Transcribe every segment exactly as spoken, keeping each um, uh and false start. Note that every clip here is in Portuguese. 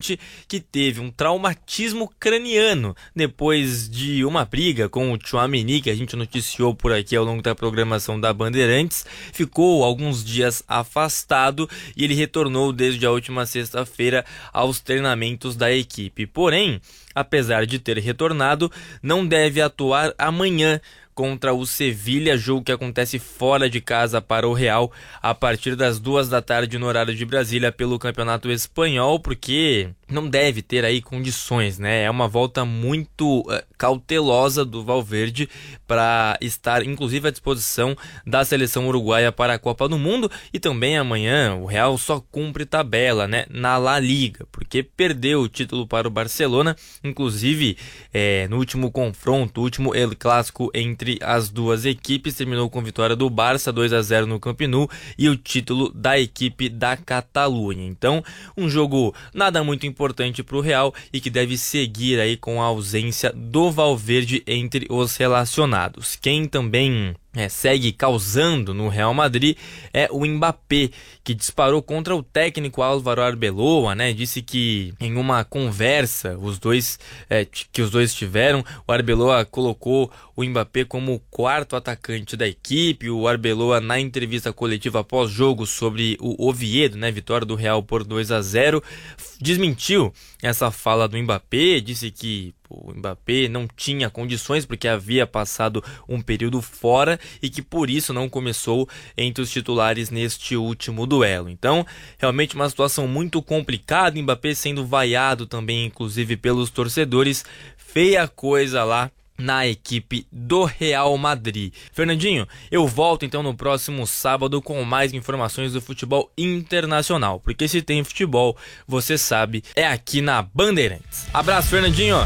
atacante que teve um traumatismo craniano depois de uma briga com o Tchouaméni, que a gente noticiou por aqui ao longo da programação da Bandeirantes. Ficou alguns dias afastado e ele retornou desde a última sexta-feira aos treinamentos da equipe. Porém, apesar de ter retornado, não deve atuar amanhã contra o Sevilha, jogo que acontece fora de casa para o Real a partir das duas da tarde no horário de Brasília pelo Campeonato Espanhol, porque não deve ter aí condições, né? É uma volta muito uh, cautelosa do Valverde para estar inclusive à disposição da seleção uruguaia para a Copa do Mundo. E também amanhã o Real só cumpre tabela, né, na La Liga, porque perdeu o título para o Barcelona, inclusive é, no último confronto, o último El Clássico entre as duas equipes, terminou com vitória do Barça, dois a zero no Camp Nou, e o título da equipe da Catalunha. Então, um jogo nada muito importante para o Real e que deve seguir aí com a ausência do Valverde entre os relacionados. Quem também É, segue causando no Real Madrid é o Mbappé, que disparou contra o técnico Álvaro Arbeloa, né? Disse que em uma conversa os dois, é, que os dois tiveram, o Arbeloa colocou o Mbappé como o quarto atacante da equipe. O Arbeloa, na entrevista coletiva pós-jogo sobre o Oviedo, né, vitória do Real por dois a zero, desmentiu essa fala do Mbappé, disse que o Mbappé não tinha condições porque havia passado um período fora e que por isso não começou entre os titulares neste último duelo. Então, realmente uma situação muito complicada, Mbappé sendo vaiado também, inclusive pelos torcedores. Feia coisa lá na equipe do Real Madrid. Fernandinho, eu volto então no próximo sábado com mais informações do futebol internacional, porque se tem futebol, você sabe, é aqui na Bandeirantes. Abraço, Fernandinho!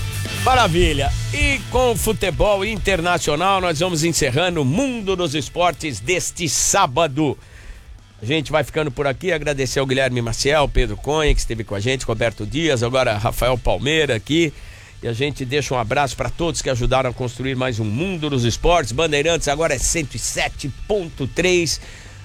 Maravilha! E com o futebol internacional nós vamos encerrando o Mundo dos Esportes deste sábado. A gente vai ficando por aqui, agradecer ao Guilherme Maciel, Pedro Cunha, que esteve com a gente, Roberto Dias, agora Rafael Palmeira aqui. E a gente deixa um abraço para todos que ajudaram a construir mais um Mundo dos Esportes. Bandeirantes agora é cento e sete ponto três.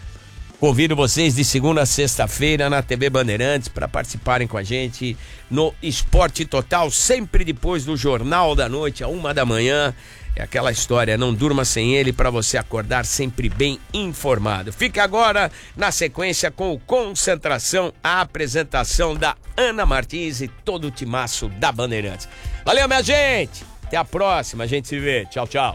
Convido vocês de segunda a sexta-feira na T V Bandeirantes para participarem com a gente no Esporte Total, sempre depois do Jornal da Noite, a uma da manhã. É aquela história, não durma sem ele, para você acordar sempre bem informado. Fica agora na sequência com o Concentração, a apresentação da Ana Martins e todo o timaço da Bandeirantes. Valeu, minha gente! Até a próxima, a gente se vê. Tchau, tchau.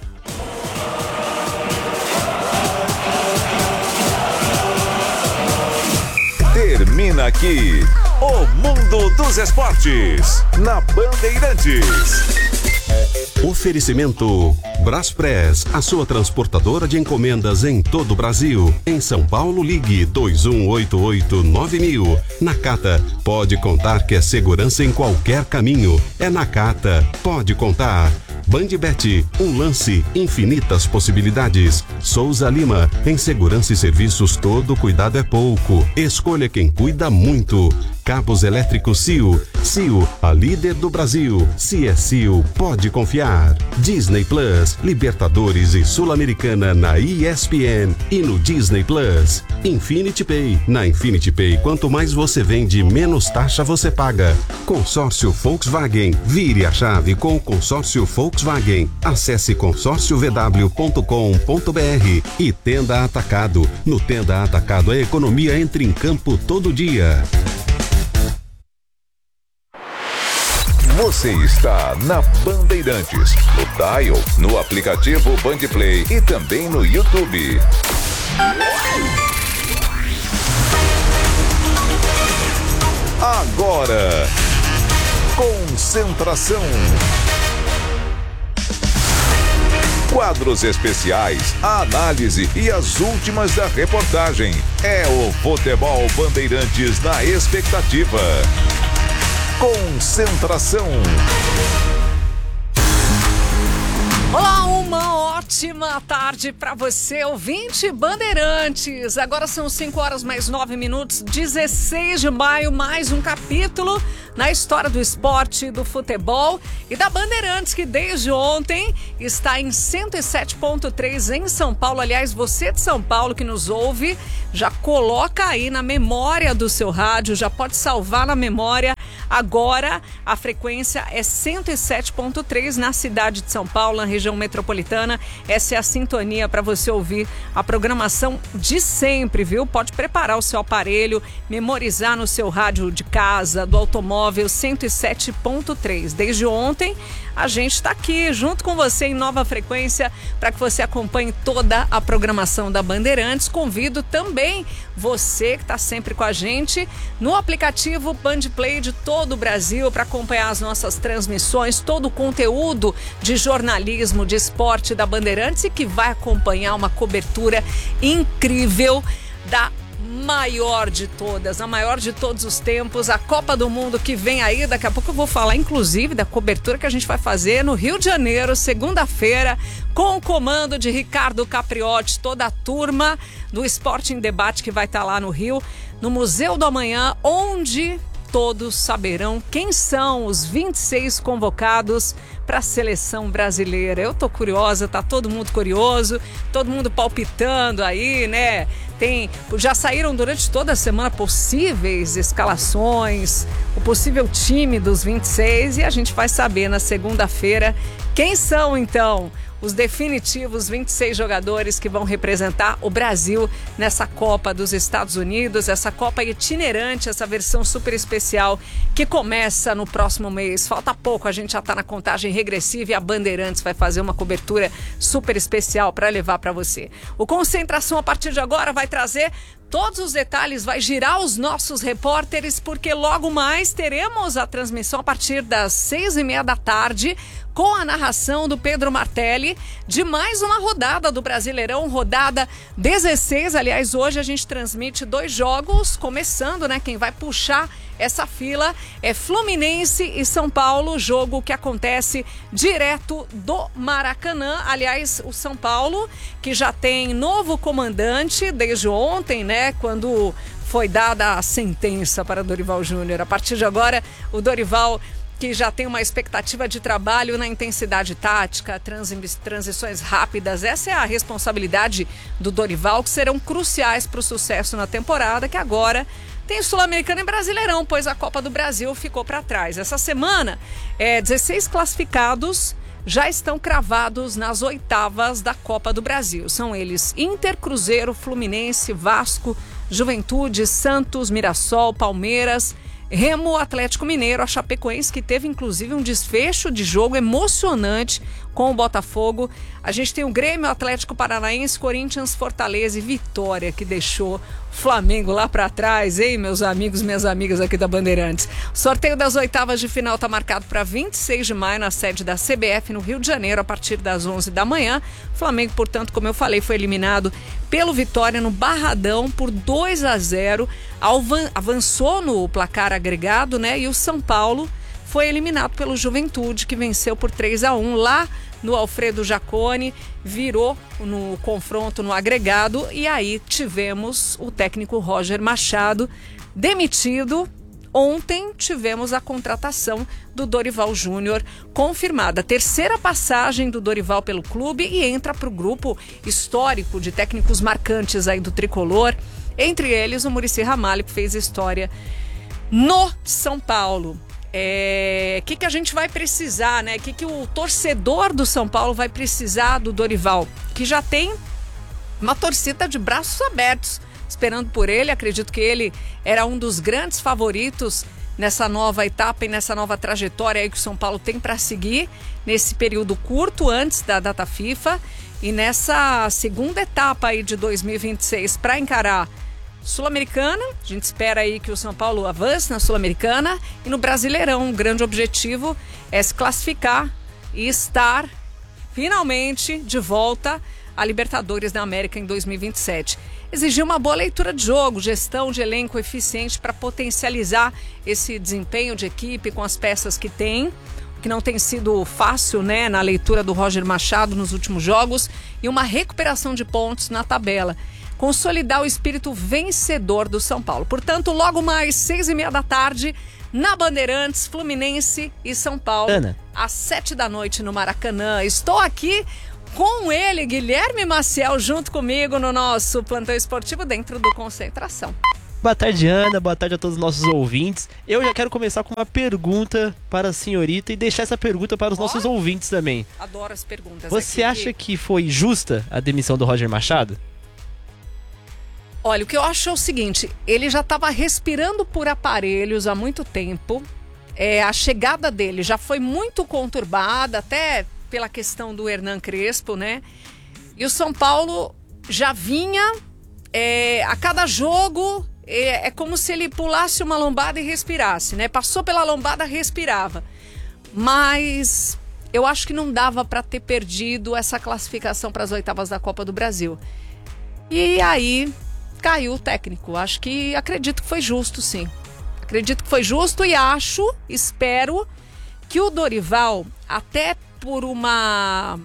Termina aqui o Mundo dos Esportes na Bandeirantes. Oferecimento Braspress, a sua transportadora de encomendas em todo o Brasil. Em São Paulo, ligue dois um oito oito nove mil. Nakata, pode contar que é segurança em qualquer caminho. É Nakata, pode contar. Bandbet, um lance, infinitas possibilidades. Souza Lima, em segurança e serviços todo cuidado é pouco. Escolha quem cuida muito. Cabos elétricos C I O. C I O, a líder do Brasil. Se é C I O, pode confiar. Disney Plus, Libertadores e Sul-Americana na E S P N e no Disney Plus. Infinity Pay, na Infinity Pay, quanto mais você vende, menos taxa você paga. Consórcio Volkswagen, vire a chave com o consórcio Volkswagen. Acesse consórcio v w ponto com ponto b r e Tenda Atacado. No Tenda Atacado a economia entra em campo todo dia. Você está na Bandeirantes, no Dial, no aplicativo Bandplay e também no YouTube. Agora, concentração. Quadros especiais, a análise e as últimas da reportagem. É o Futebol Bandeirantes na expectativa. Concentração. Olá, uma ótima tarde para você, ouvinte Bandeirantes. Agora são cinco horas mais nove minutos, dezesseis de maio, mais um capítulo na história do esporte, do futebol e da Bandeirantes, que desde ontem está em cento e sete ponto três em São Paulo. Aliás, você de São Paulo que nos ouve, já coloca aí na memória do seu rádio, já pode salvar na memória Agora a frequência é cento e sete ponto três na cidade de São Paulo, na região metropolitana. Essa é a sintonia para você ouvir a programação de sempre, viu? Pode preparar o seu aparelho, memorizar no seu rádio de casa, do automóvel, cento e sete ponto três. Desde ontem a gente está aqui junto com você em nova frequência para que você acompanhe toda a programação da Bandeirantes. Convido também você que está sempre com a gente no aplicativo Bandplay de todo o Brasil para acompanhar as nossas transmissões, todo o conteúdo de jornalismo, de esporte da Bandeirantes, e que vai acompanhar uma cobertura incrível da maior de todas, a maior de todos os tempos, a Copa do Mundo que vem aí. Daqui a pouco eu vou falar, inclusive, da cobertura que a gente vai fazer no Rio de Janeiro, segunda-feira, com o comando de Ricardo Capriotti, toda a turma do Esporte em Debate que vai estar lá no Rio, no Museu do Amanhã, onde todos saberão quem são os vinte e seis convocados para a seleção brasileira. Eu tô curiosa, tá todo mundo curioso, todo mundo palpitando aí, né? Tem, já saíram durante toda a semana possíveis escalações, o possível time dos vinte e seis, e a gente vai saber na segunda-feira quem são então os definitivos vinte e seis jogadores que vão representar o Brasil nessa Copa dos Estados Unidos, essa Copa itinerante, essa versão super especial que começa no próximo mês. Falta pouco, a gente já está na contagem regressiva e a Bandeirantes vai fazer uma cobertura super especial para levar para você. O Concentração, a partir de agora, vai trazer todos os detalhes, vai girar os nossos repórteres, porque logo mais teremos a transmissão a partir das seis e meia da tarde, com a narração do Pedro Martelli, de mais uma rodada do Brasileirão, rodada dezesseis. Aliás, hoje a gente transmite dois jogos, começando, né? Quem vai puxar essa fila é Fluminense e São Paulo, jogo que acontece direto do Maracanã. Aliás, o São Paulo, que já tem novo comandante desde ontem, né? Quando foi dada a sentença para Dorival Júnior. A partir de agora, o Dorival, que já tem uma expectativa de trabalho na intensidade tática, transi- transições rápidas. Essa é a responsabilidade do Dorival, que serão cruciais para o sucesso na temporada, que agora tem Sul-Americano e Brasileirão, pois a Copa do Brasil ficou para trás. Essa semana, é, dezesseis classificados já estão cravados nas oitavas da Copa do Brasil. São eles Inter, Cruzeiro, Fluminense, Vasco, Juventude, Santos, Mirassol, Palmeiras, Remo, Atlético Mineiro, a Chapecoense, que teve inclusive um desfecho de jogo emocionante com o Botafogo. A gente tem o Grêmio, Atlético Paranaense, Corinthians, Fortaleza e Vitória, que deixou o Flamengo lá para trás, hein, meus amigos, minhas amigas aqui da Bandeirantes. O sorteio das oitavas de final está marcado para vinte e seis de maio na sede da C B F no Rio de Janeiro, a partir das onze da manhã. O Flamengo, portanto, como eu falei, foi eliminado pelo Vitória no Barradão por dois a zero, avançou no placar agregado, né? E o São Paulo foi eliminado pelo Juventude, que venceu por três a um lá no Alfredo Jaconi, virou no confronto no agregado, e aí tivemos o técnico Roger Machado demitido. Ontem tivemos a contratação do Dorival Júnior confirmada. Terceira passagem do Dorival pelo clube e entra para o grupo histórico de técnicos marcantes aí do tricolor. Entre eles o Muricy Ramalho, que fez história no São Paulo. É, que que a gente vai precisar, né? O que que o torcedor do São Paulo vai precisar do Dorival? Que já tem uma torcida de braços abertos esperando por ele. Acredito que ele era um dos grandes favoritos nessa nova etapa e nessa nova trajetória aí que o São Paulo tem para seguir nesse período curto antes da data FIFA e nessa segunda etapa aí de dois mil e vinte e seis para encarar Sul-Americana. A gente espera aí que o São Paulo avance na Sul-Americana, e no Brasileirão o grande objetivo é se classificar e estar finalmente de volta à Libertadores da América em dois mil e vinte e sete. Exigiu uma boa leitura de jogo, gestão de elenco eficiente para potencializar esse desempenho de equipe com as peças que tem, que não tem sido fácil, né, na leitura do Roger Machado nos últimos jogos, e uma recuperação de pontos na tabela. Consolidar o espírito vencedor do São Paulo. Portanto, logo mais, seis e meia da tarde, na Bandeirantes, Fluminense e São Paulo, Ana, às sete da noite no Maracanã. Estou aqui com ele, Guilherme Maciel, junto comigo no nosso plantão esportivo dentro do Concentração. Boa tarde, Ana. Boa tarde a todos os nossos ouvintes. Eu já quero começar com uma pergunta para a senhorita e deixar essa pergunta para os oh, nossos ouvintes também. Adoro as perguntas. Você aqui. acha que foi justa a demissão do Roger Machado? Olha, o que eu acho é o seguinte, ele já estava respirando por aparelhos há muito tempo. É, a chegada dele já foi muito conturbada, até pela questão do Hernan Crespo, né? E o São Paulo já vinha, é, a cada jogo, é, é como se ele pulasse uma lombada e respirasse, né? Passou pela lombada, respirava. Mas eu acho que não dava para ter perdido essa classificação para as oitavas da Copa do Brasil. E aí caiu o técnico. Acho que, acredito que foi justo, sim. Acredito que foi justo e acho, espero, que o Dorival, até por uma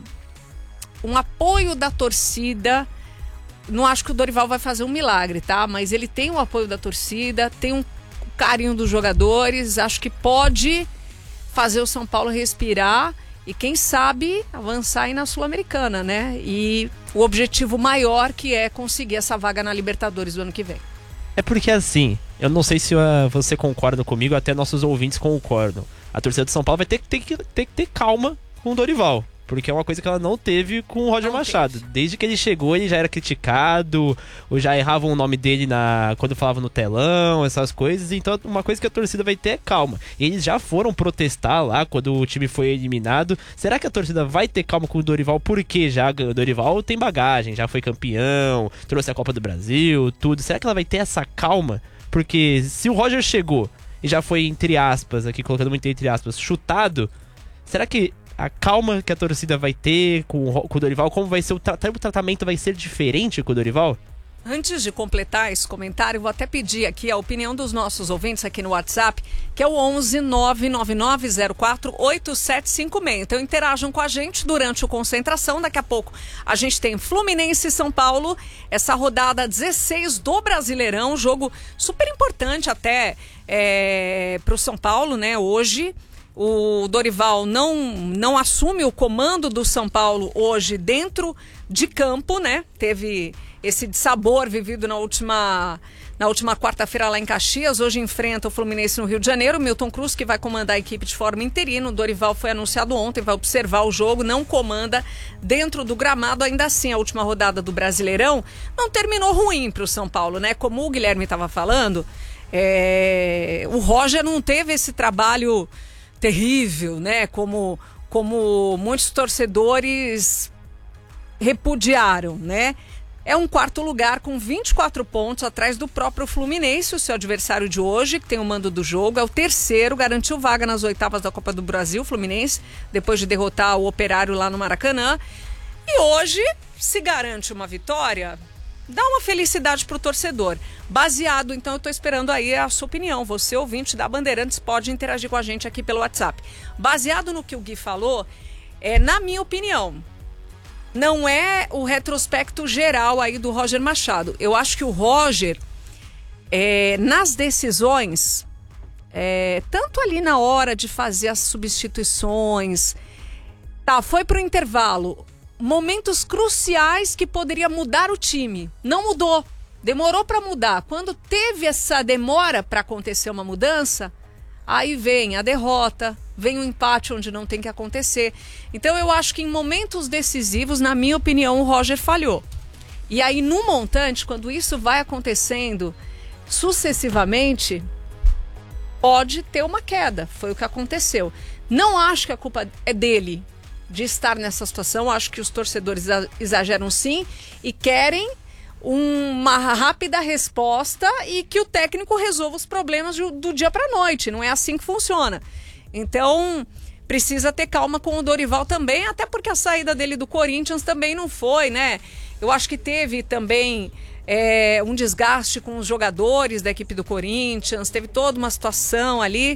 um apoio da torcida, não acho que o Dorival vai fazer um milagre, tá? Mas ele tem o apoio da torcida, tem um carinho dos jogadores, acho que pode fazer o São Paulo respirar e quem sabe avançar aí na Sul-Americana, né? E o objetivo maior que é conseguir essa vaga na Libertadores do ano que vem. É porque assim, eu não sei se uh, você concorda comigo, até nossos ouvintes concordam. A torcida do São Paulo vai ter que ter que, ter que ter calma com o Dorival, porque é uma coisa que ela não teve com o Roger não Machado. Teve. Desde que ele chegou, ele já era criticado, ou já erravam o nome dele na quando falava no telão, essas coisas. Então, uma coisa que a torcida vai ter é calma. Eles já foram protestar lá quando o time foi eliminado. Será que a torcida vai ter calma com o Dorival? Porque já o Dorival tem bagagem, já foi campeão, trouxe a Copa do Brasil, tudo. Será que ela vai ter essa calma? Porque se o Roger chegou e já foi, entre aspas, aqui colocando muito entre aspas, chutado, será que a calma que a torcida vai ter com o, com o Dorival, como vai ser o, tra- o tratamento vai ser diferente com o Dorival? Antes de completar esse comentário, vou até pedir aqui a opinião dos nossos ouvintes aqui no WhatsApp, que é o onze nove nove nove zero quatro oito sete cinco seis. Então interajam com a gente durante o Concentração. Daqui a pouco a gente tem Fluminense e São Paulo, essa rodada dezesseis do Brasileirão, jogo super importante até é, para o São Paulo, né, hoje. O Dorival não, não assume o comando do São Paulo hoje dentro de campo, né? Teve esse dissabor vivido na última, na última quarta-feira lá em Caxias. Hoje enfrenta o Fluminense no Rio de Janeiro. Milton Cruz, que vai comandar a equipe de forma interina. O Dorival foi anunciado ontem, vai observar o jogo, não comanda dentro do gramado. Ainda assim, a última rodada do Brasileirão não terminou ruim para o São Paulo, né? Como o Guilherme estava falando, é... o Roger não teve esse trabalho terrível, né? Como, como muitos torcedores repudiaram, né? É um quarto lugar com vinte e quatro pontos atrás do próprio Fluminense, o seu adversário de hoje, que tem o mando do jogo. É o terceiro, garantiu vaga nas oitavas da Copa do Brasil, Fluminense, depois de derrotar o Operário lá no Maracanã. E hoje se garante uma vitória, dá uma felicidade pro torcedor. Baseado, então, eu tô esperando aí a sua opinião. Você, ouvinte da Bandeirantes, pode interagir com a gente aqui pelo WhatsApp. Baseado no que o Gui falou, é, na minha opinião, não é o retrospecto geral aí do Roger Machado. Eu acho que o Roger, é, nas decisões, é, tanto ali na hora de fazer as substituições, tá, foi pro intervalo, momentos cruciais que poderia mudar o time. Não mudou. Demorou para mudar. Quando teve essa demora para acontecer uma mudança, aí vem a derrota, vem o empate onde não tem que acontecer. Então eu acho que em momentos decisivos, na minha opinião, o Roger falhou. E aí no montante, quando isso vai acontecendo sucessivamente, pode ter uma queda. Foi o que aconteceu. Não acho que a culpa é dele de estar nessa situação. Acho que os torcedores exageram sim e querem uma rápida resposta e que o técnico resolva os problemas do, do dia para a noite. Não é assim que funciona. Então, precisa ter calma com o Dorival também, até porque a saída dele do Corinthians também não foi, né? Eu acho que teve também é, um desgaste com os jogadores da equipe do Corinthians, teve toda uma situação ali,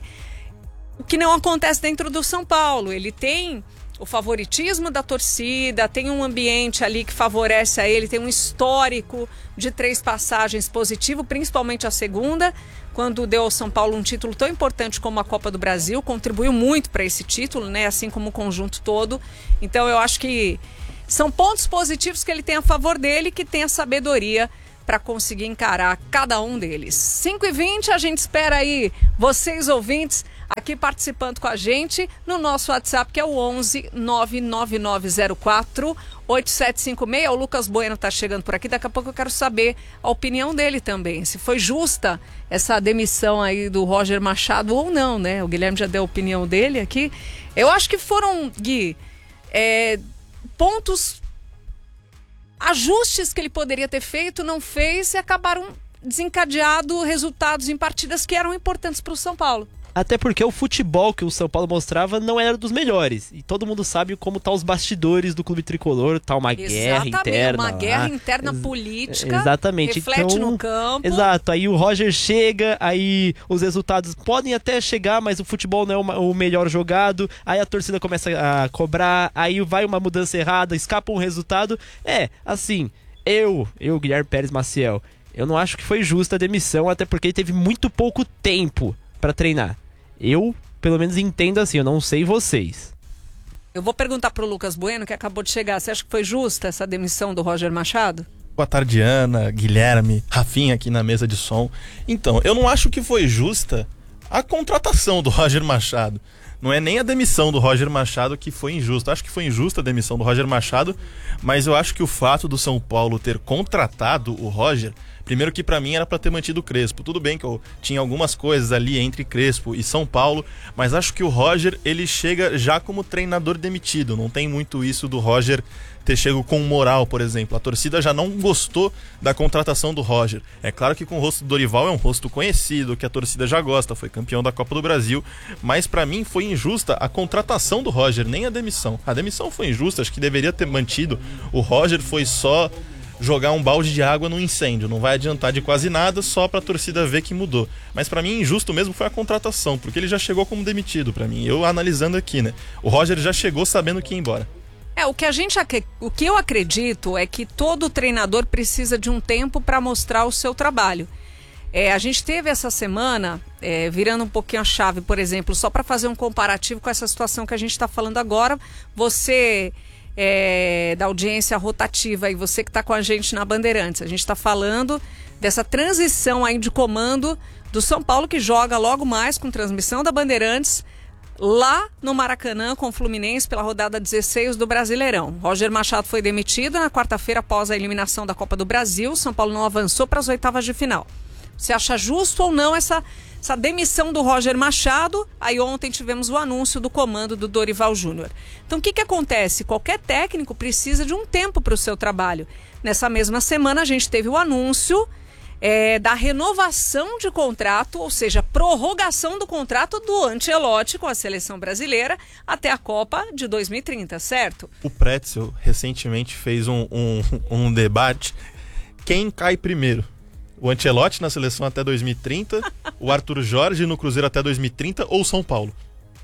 o que não acontece dentro do São Paulo. Ele tem o favoritismo da torcida, tem um ambiente ali que favorece a ele, tem um histórico de três passagens positivo, principalmente a segunda, quando deu ao São Paulo um título tão importante como a Copa do Brasil, contribuiu muito para esse título, né? Assim como o conjunto todo. Então eu acho que são pontos positivos que ele tem a favor dele, que tem a sabedoria para conseguir encarar cada um deles. cinco e vinte, a gente espera aí vocês ouvintes aqui participando com a gente no nosso WhatsApp, que é o onze nove nove nove zero quatro oito sete cinco seis. O Lucas Bueno tá chegando por aqui, daqui a pouco eu quero saber a opinião dele também, se foi justa essa demissão aí do Roger Machado ou não, né? O Guilherme já deu a opinião dele aqui. Eu acho que foram, Gui, é, pontos, ajustes que ele poderia ter feito, não fez e acabaram desencadeando resultados em partidas que eram importantes para o São Paulo. Até porque o futebol que o São Paulo mostrava não era dos melhores. E todo mundo sabe como tá os bastidores do clube tricolor, tá uma Exatamente, guerra interna. uma lá. guerra interna Ex política. Exatamente. Reflete então, no campo. Exato. Aí o Roger chega, aí os resultados podem até chegar, mas o futebol não é uma, o melhor jogado. Aí a torcida começa a cobrar, aí vai uma mudança errada, escapa um resultado. É, assim, eu, eu, Guilherme Pérez Maciel, eu não acho que foi justa a demissão, até porque ele teve muito pouco tempo para treinar. Eu, pelo menos, entendo assim, eu não sei vocês. Eu vou perguntar pro Lucas Bueno, que acabou de chegar. Você acha que foi justa essa demissão do Roger Machado? Boa tarde, Ana, Guilherme, Rafinha aqui na mesa de som. Então, eu não acho que foi justa a contratação do Roger Machado. Não é nem a demissão do Roger Machado que foi injusta. Acho que foi injusta a demissão do Roger Machado, mas eu acho que o fato do São Paulo ter contratado o Roger... Primeiro que pra mim era pra ter mantido o Crespo. Tudo bem que eu tinha algumas coisas ali entre Crespo e São Paulo, mas acho que o Roger, ele chega já como treinador demitido. Não tem muito isso do Roger ter chego com moral, por exemplo. A torcida já não gostou da contratação do Roger. É claro que com o rosto do Dorival é um rosto conhecido, que a torcida já gosta, foi campeão da Copa do Brasil, mas pra mim foi injusta a contratação do Roger, nem a demissão. A demissão foi injusta, acho que deveria ter mantido. O Roger foi só jogar um balde de água no incêndio, não vai adiantar de quase nada, só pra torcida ver que mudou. Mas pra mim injusto mesmo foi a contratação, porque ele já chegou como demitido pra mim. Eu analisando aqui, né? O Roger já chegou sabendo que ia embora. É, o que a gente, o que eu acredito é que todo treinador precisa de um tempo para mostrar o seu trabalho. É, a gente teve essa semana, é, virando um pouquinho a chave, por exemplo, só para fazer um comparativo com essa situação que a gente está falando agora, você É, da audiência rotativa e você que está com a gente na Bandeirantes, a gente está falando dessa transição aí de comando do São Paulo, que joga logo mais com transmissão da Bandeirantes lá no Maracanã com o Fluminense pela rodada dezesseis do Brasileirão. Roger Machado foi demitido na quarta-feira após a eliminação da Copa do Brasil. São Paulo não avançou para as oitavas de final. Você acha justo ou não essa, essa demissão do Roger Machado? Aí ontem tivemos o anúncio do comando do Dorival Júnior. Então o que, que acontece? Qualquer técnico precisa de um tempo para o seu trabalho. Nessa mesma semana a gente teve o anúncio é, da renovação de contrato, ou seja, prorrogação do contrato do Ancelotti com a seleção brasileira até a Copa de dois mil e trinta, certo? O Pretzel recentemente fez um, um, um debate. Quem cai primeiro? O Ancelotti na seleção até dois mil e trinta, o Arthur Jorge no Cruzeiro até dois mil e trinta ou São Paulo?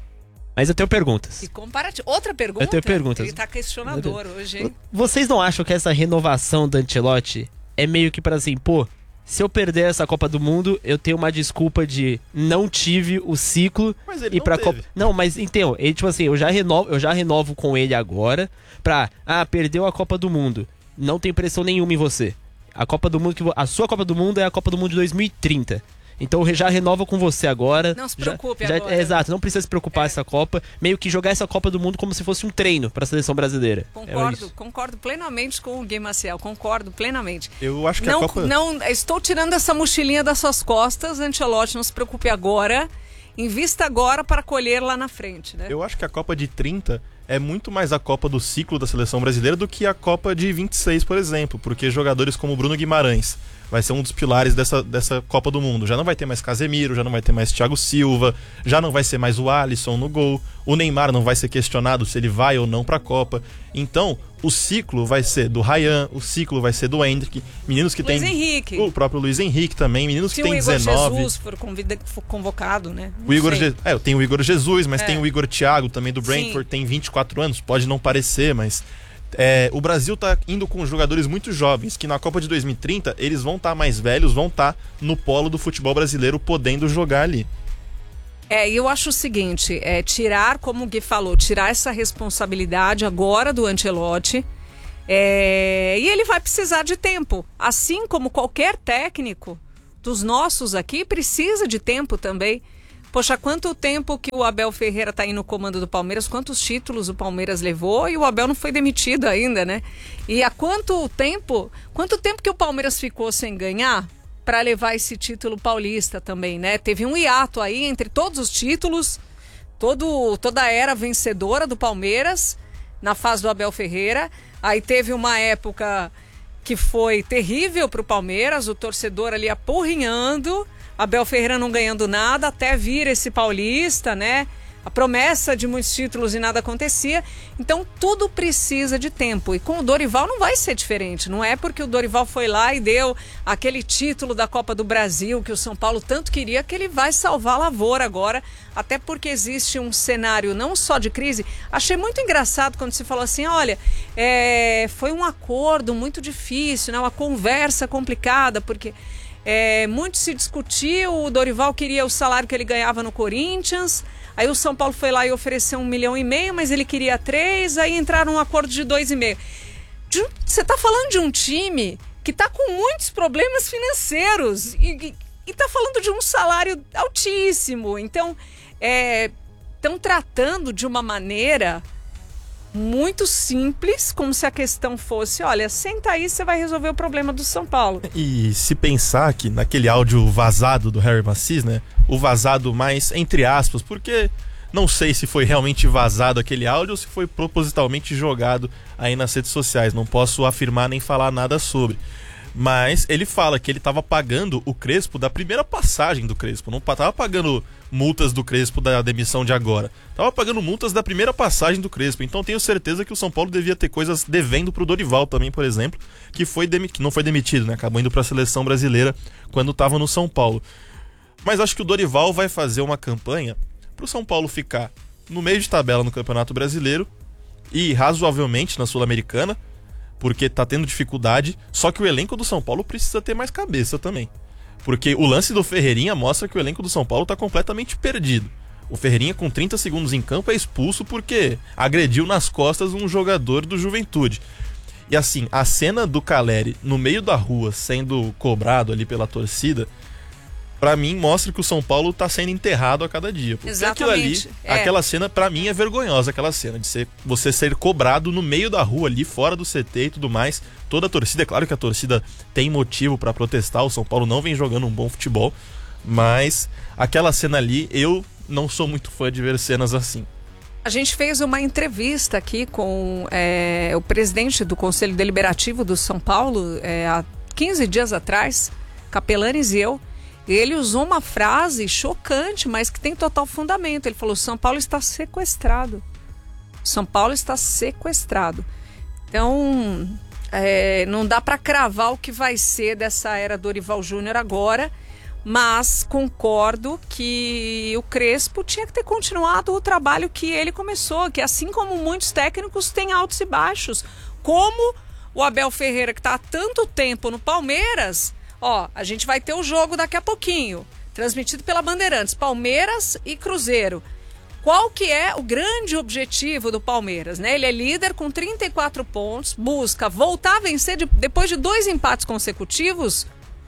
Mas eu tenho perguntas. E comparativo. Outra pergunta? Eu tenho perguntas. Ele tá questionador tenho... hoje, hein? Vocês não acham que essa renovação do Ancelotti é meio que para assim, pô, se eu perder essa Copa do Mundo, eu tenho uma desculpa de não tive o ciclo mas ele e não pra teve. Copa. Não, mas então, ele tipo assim, eu já renovo, eu já renovo com ele agora pra, ah, perdeu a Copa do Mundo. Não tem pressão nenhuma em você. A Copa do Mundo que a sua Copa do Mundo é a Copa do Mundo de dois mil e trinta. Então já renova com você agora. Não se preocupe já, agora. Já, é, exato, não precisa se preocupar é. essa Copa. Meio que jogar essa Copa do Mundo como se fosse um treino para a seleção brasileira. Concordo, é concordo plenamente com o Gui Maciel, concordo plenamente. Eu acho que não, a Copa... Não, estou tirando essa mochilinha das suas costas, Ancelotti, não se preocupe agora. Invista agora para colher lá na frente, né? Eu acho que a Copa de trinta é muito mais a Copa do ciclo da seleção brasileira do que a Copa de vinte e seis, por exemplo, porque jogadores como Bruno Guimarães vai ser um dos pilares dessa, dessa Copa do Mundo. Já não vai ter mais Casemiro, já não vai ter mais Thiago Silva, já não vai ser mais o Alisson no gol, o Neymar não vai ser questionado se ele vai ou não para a Copa. Então, o ciclo vai ser do Ryan, o ciclo vai ser do Endrick, meninos que Luiz tem... Henrique. O próprio Luiz Henrique também, meninos se que tem dezenove... Se o Igor Jesus for, convida, for convocado, né? Não o Igor sei. Je... É, tem o Igor Jesus, mas é. tem o Igor Thiago também do Brentford, Sim. tem vinte e quatro anos, pode não parecer, mas... É, o Brasil tá indo com jogadores muito jovens, que na Copa de dois mil e trinta eles vão estar tá mais velhos, vão estar tá no polo do futebol brasileiro, podendo jogar ali. É, eu acho o seguinte, é tirar, como o Gui falou, tirar essa responsabilidade agora do Ancelotti. É, e ele vai precisar de tempo, assim como qualquer técnico dos nossos aqui precisa de tempo também. Poxa, quanto tempo que o Abel Ferreira está aí no comando do Palmeiras, quantos títulos o Palmeiras levou e o Abel não foi demitido ainda, né? E há quanto tempo, quanto tempo que o Palmeiras ficou sem ganhar para levar esse título paulista também, né? Teve um hiato aí entre todos os títulos, todo, toda a era vencedora do Palmeiras na fase do Abel Ferreira. Aí teve uma época que foi terrível para o Palmeiras, o torcedor ali apurrinhando, Abel Ferreira não ganhando nada, até vir esse paulista, né? A promessa de muitos títulos e nada acontecia. Então tudo precisa de tempo. E com o Dorival não vai ser diferente. Não é porque o Dorival foi lá e deu aquele título da Copa do Brasil que o São Paulo tanto queria que ele vai salvar a lavoura agora. Até porque existe um cenário não só de crise. Achei muito engraçado quando se falou assim, olha, é, foi um acordo muito difícil, né? Uma conversa complicada, porque é, muito se discutiu, o Dorival queria o salário que ele ganhava no Corinthians. Aí o São Paulo foi lá e ofereceu um milhão e meio, mas ele queria três, aí entraram num acordo de dois e meio. Você está falando de um time que está com muitos problemas financeiros e está falando de um salário altíssimo. Então, estão é, tratando de uma maneira muito simples, como se a questão fosse, olha, senta aí, você vai resolver o problema do São Paulo. E se pensar que naquele áudio vazado do Harry Macis, né, o vazado mais entre aspas, porque não sei se foi realmente vazado aquele áudio ou se foi propositalmente jogado aí nas redes sociais, não posso afirmar nem falar nada sobre. Mas ele fala que ele estava pagando o Crespo da primeira passagem do Crespo. Não estava pagando multas do Crespo da demissão de agora. Estava pagando multas da primeira passagem do Crespo. Então tenho certeza que o São Paulo devia ter coisas devendo para o Dorival também, por exemplo, que, foi demi- que não foi demitido, né? Acabou indo para a seleção brasileira quando estava no São Paulo. Mas acho que o Dorival vai fazer uma campanha para o São Paulo ficar no meio de tabela no Campeonato Brasileiro e razoavelmente na Sul-Americana, porque tá tendo dificuldade, só que o elenco do São Paulo precisa ter mais cabeça também. Porque o lance do Ferreirinha mostra que o elenco do São Paulo tá completamente perdido. O Ferreirinha, com trinta segundos em campo, é expulso porque agrediu nas costas um jogador do Juventude. E assim, a cena do Caleri no meio da rua sendo cobrado ali pela torcida, pra mim mostra que o São Paulo tá sendo enterrado a cada dia. Porque Exatamente. aquilo ali, é. aquela cena pra mim é vergonhosa, aquela cena de ser, você ser cobrado no meio da rua ali, fora do C T e tudo mais. Toda a torcida, é claro que a torcida tem motivo pra protestar, o São Paulo não vem jogando um bom futebol, mas aquela cena ali, eu não sou muito fã de ver cenas assim. A gente fez uma entrevista aqui com é, o presidente do Conselho Deliberativo do São Paulo é, há quinze dias atrás, Capelanes e eu. Ele usou uma frase chocante, mas que tem total fundamento. Ele falou: São Paulo está sequestrado. São Paulo está sequestrado. Então, é, não dá para cravar o que vai ser dessa era Dorival Júnior agora, mas concordo que o Crespo tinha que ter continuado o trabalho que ele começou, que assim como muitos técnicos têm altos e baixos, como o Abel Ferreira, que está há tanto tempo no Palmeiras. Ó, a gente vai ter o jogo daqui a pouquinho, transmitido pela Bandeirantes, Palmeiras e Cruzeiro. Qual que é o grande objetivo do Palmeiras, né? Ele é líder com trinta e quatro pontos, busca voltar a vencer de, depois de dois empates consecutivos,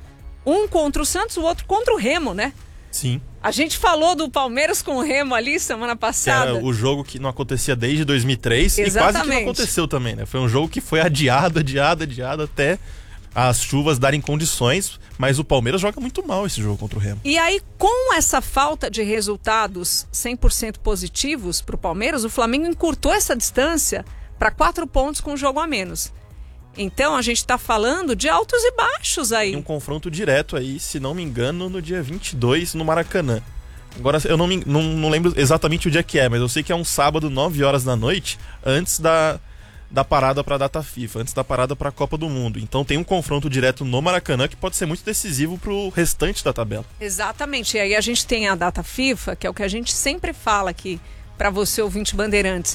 um contra o Santos, o outro contra o Remo, né? Sim. A gente falou do Palmeiras com o Remo ali semana passada. Que era o jogo que não acontecia desde dois mil e três. Exatamente. E quase que não aconteceu também, né? Foi um jogo que foi adiado, adiado, adiado até as chuvas darem condições, mas o Palmeiras joga muito mal esse jogo contra o Remo. E aí, com essa falta de resultados cem por cento positivos para o Palmeiras, o Flamengo encurtou essa distância para quatro pontos com um jogo a menos. Então, a gente está falando de altos e baixos aí. Tem um confronto direto aí, se não me engano, no dia vinte e dois, no Maracanã. Agora, eu não, me, não, não lembro exatamente o dia que é, mas eu sei que é um sábado, nove horas da noite, antes da... da parada para a data FIFA, antes da parada para a Copa do Mundo. Então tem um confronto direto no Maracanã que pode ser muito decisivo para o restante da tabela. Exatamente, e aí a gente tem a data FIFA, que é o que a gente sempre fala aqui para você, ouvinte Bandeirantes.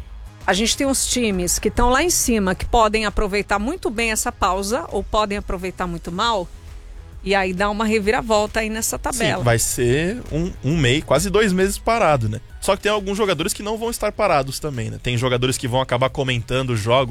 A gente tem os times que estão lá em cima, que podem aproveitar muito bem essa pausa, ou podem aproveitar muito mal, e aí dá uma reviravolta aí nessa tabela. Sim, vai ser um, um mês, quase dois meses parado, né? Só que tem alguns jogadores que não vão estar parados também, né? Tem jogadores que vão acabar comentando jogos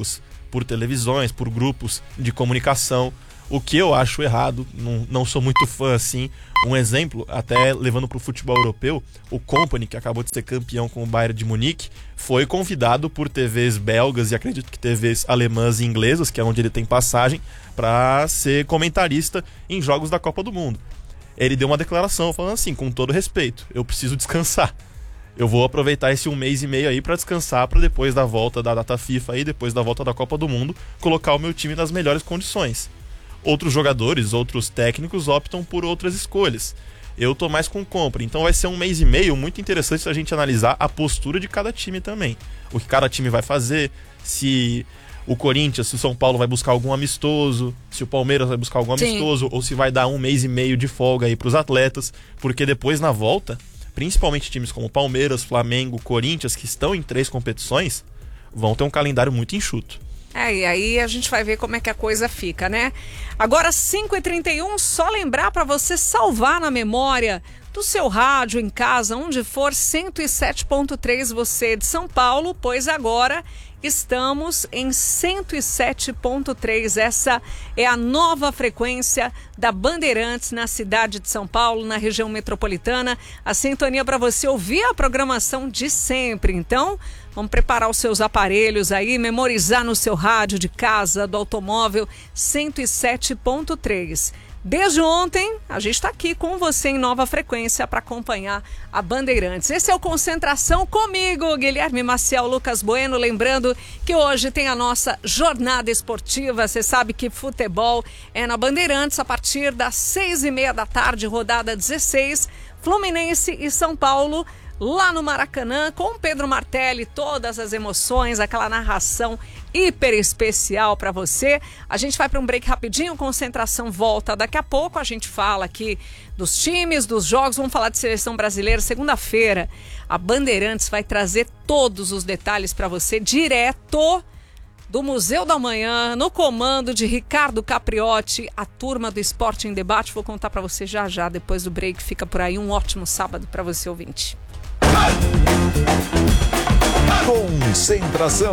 por televisões, por grupos de comunicação, o que eu acho errado, não, não sou muito fã assim. Um exemplo, até levando para o futebol europeu, o Kompany, que acabou de ser campeão com o Bayern de Munique, foi convidado por T Vs belgas e acredito que T Vs alemãs e inglesas, que é onde ele tem passagem, para ser comentarista em jogos da Copa do Mundo. Ele deu uma declaração falando assim, com todo respeito, eu preciso descansar. Eu vou aproveitar esse um mês e meio aí para descansar, para depois da volta da data FIFA aí, depois da volta da Copa do Mundo, colocar o meu time nas melhores condições. Outros jogadores, outros técnicos optam por outras escolhas. Eu tô mais com compra, então vai ser um mês e meio muito interessante a gente analisar a postura de cada time também. O que cada time vai fazer, se o Corinthians, se o São Paulo vai buscar algum amistoso, se o Palmeiras vai buscar algum amistoso, Sim. ou se vai dar um mês e meio de folga aí pros atletas, porque depois na volta, principalmente times como Palmeiras, Flamengo, Corinthians, que estão em três competições, vão ter um calendário muito enxuto. É, e aí a gente vai ver como é que a coisa fica, né? Agora, cinco e trinta e um, só lembrar para você salvar na memória do seu rádio, em casa, onde for, cento e sete ponto três, você de São Paulo, pois agora estamos em cento e sete ponto três. Essa é a nova frequência da Bandeirantes na cidade de São Paulo, na região metropolitana. A sintonia para você ouvir a programação de sempre. Então, vamos preparar os seus aparelhos aí, memorizar no seu rádio de casa, do automóvel, cento e sete ponto três. Desde ontem, a gente está aqui com você em nova frequência para acompanhar a Bandeirantes. Esse é o Concentração comigo, Guilherme Maciel, Lucas Bueno. Lembrando que hoje tem a nossa jornada esportiva. Você sabe que futebol é na Bandeirantes a partir das seis e meia da tarde, rodada dezesseis, Fluminense e São Paulo, lá no Maracanã, com Pedro Martelli, todas as emoções, aquela narração hiper especial para você. A gente vai para um break rapidinho, Concentração volta daqui a pouco. A gente fala aqui dos times, dos jogos, vamos falar de seleção brasileira. Segunda-feira, a Bandeirantes vai trazer todos os detalhes para você, direto do Museu da Manhã, no comando de Ricardo Capriotti, a turma do Esporte em Debate. Vou contar para você já já, depois do break. Fica por aí, um ótimo sábado para você, ouvinte. Concentração.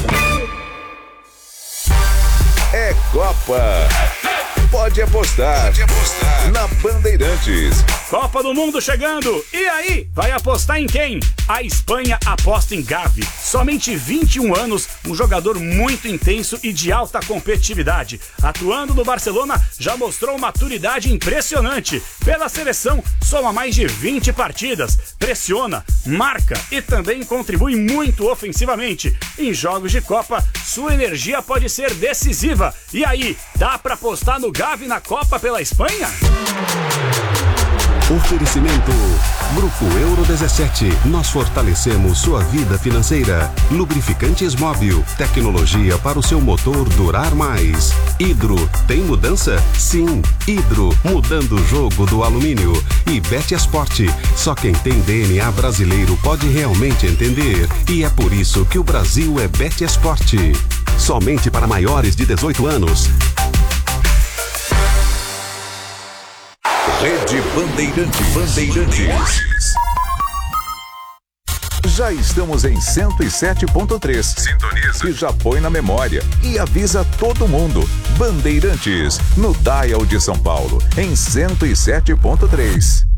É Copa. Pode apostar. Pode apostar na Bandeirantes. Copa do Mundo chegando. E aí, vai apostar em quem? A Espanha aposta em Gavi. Somente vinte e um anos, um jogador muito intenso e de alta competitividade. Atuando no Barcelona, já mostrou maturidade impressionante. Pela seleção, soma mais de vinte partidas. Pressiona, marca e também contribui muito ofensivamente. Em jogos de Copa, sua energia pode ser decisiva. E aí, dá pra apostar no Gavi na Copa pela Espanha? Oferecimento Grupo Euro dezessete. Nós fortalecemos sua vida financeira. Lubrificantes Móbil. Tecnologia para o seu motor durar mais. Hidro. Tem mudança? Sim. Hidro. Mudando o jogo do alumínio. E Bet Esporte. Só quem tem D N A brasileiro pode realmente entender. E é por isso que o Brasil é Bet Esporte. Somente para maiores de dezoito anos. Rede Bandeirante Bandeirantes. Já estamos em cento e sete ponto três. Sintoniza. Que já põe na memória e avisa todo mundo. Bandeirantes, no Dial de São Paulo, em cento e sete ponto três.